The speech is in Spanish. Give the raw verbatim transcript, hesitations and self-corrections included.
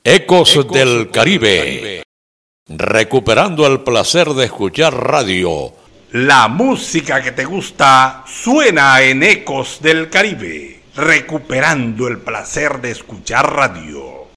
Ecos, Ecos del, del Caribe. Caribe. Recuperando el placer de escuchar radio. La música que te gusta suena en Ecos del Caribe. Recuperando el placer de escuchar radio.